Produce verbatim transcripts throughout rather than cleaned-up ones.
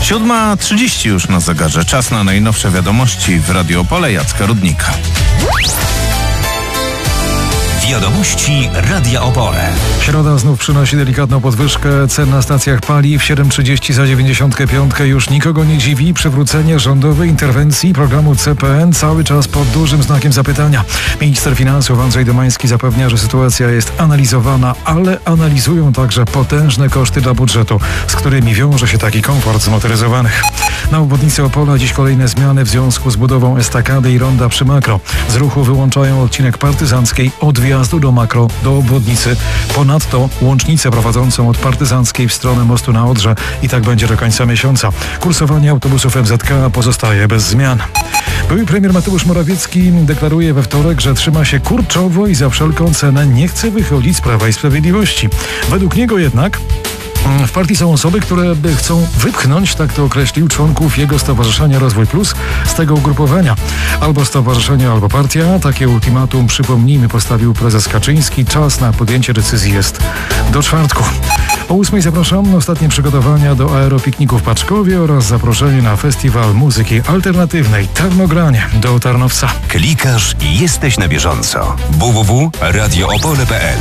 siódma trzydzieści już na zegarze. Czas na najnowsze wiadomości w Radiu Opole Jacka Rudnika. Wiadomości Radia Opole. Środa znów przynosi delikatną podwyżkę cen na stacjach paliw. siedem trzydzieści za dziewięćdziesiątkę pięć. Już nikogo nie dziwi przywrócenie rządowej interwencji programu C P N cały czas pod dużym znakiem zapytania. Minister finansów Andrzej Domański zapewnia, że sytuacja jest analizowana, ale analizują także potężne koszty dla budżetu, z którymi wiąże się taki komfort zmotoryzowanych. Na obwodnicy Opola dziś kolejne zmiany w związku z budową estakady i ronda przy Makro. Z ruchu wyłączają odcinek Partyzanckiej od wjazdu do Makro do obwodnicy. Ponadto łącznicę prowadzącą od Partyzanckiej w stronę mostu na Odrze i tak będzie do końca miesiąca. Kursowanie autobusów M Z K pozostaje bez zmian. Były premier Mateusz Morawiecki deklaruje we wtorek, że trzyma się kurczowo i za wszelką cenę nie chce wychodzić z Prawa i Sprawiedliwości. Według niego jednak w partii są osoby, które chcą wypchnąć, tak to określił, członków jego Stowarzyszenia Rozwój Plus z tego ugrupowania. Albo stowarzyszenie, albo partia. Takie ultimatum, przypomnijmy, postawił prezes Kaczyński. Czas na podjęcie decyzji jest do czwartku. O ósmej zapraszam na ostatnie przygotowania do aeropikniku w Paczkowie oraz zaproszenie na festiwal muzyki alternatywnej Tarnogranie do Tarnowca. Klikasz i jesteś na bieżąco. w w w kropka radio opole kropka p l.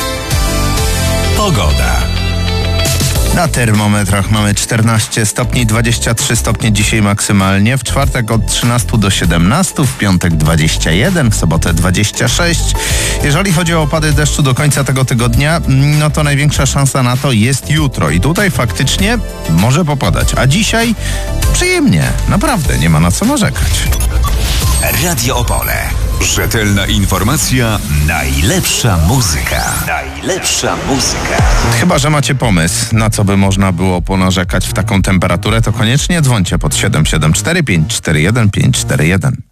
Pogoda. Na termometrach mamy czternaście stopni, dwadzieścia trzy stopnie dzisiaj maksymalnie. W czwartek od trzynastu do siedemnastu, w piątek dwadzieścia jeden, w sobotę dwadzieścia sześć. Jeżeli chodzi o opady deszczu do końca tego tygodnia, no to największa szansa na to jest jutro. I tutaj faktycznie może popadać. A dzisiaj przyjemnie. Naprawdę, nie ma na co narzekać. Radio Opole. Rzetelna informacja, najlepsza muzyka. Najlepsza muzyka. Chyba że macie pomysł, na co by można było ponarzekać w taką temperaturę, to koniecznie dzwońcie pod siedem siedem cztery pięć cztery jeden pięć cztery jeden.